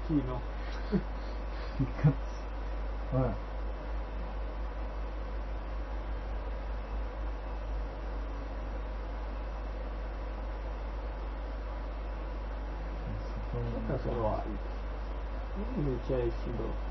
キーのピカッほらそれはいい。めっちゃいいしんどい。